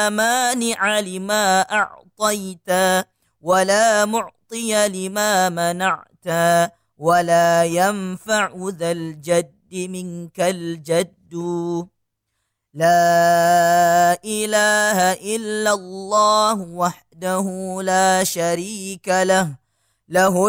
مانع لما أعطيت ولا معطي لما منعت ولا ينفع ذا الجد منك الجد. لا إله إلا الله وحده لا شريك له، له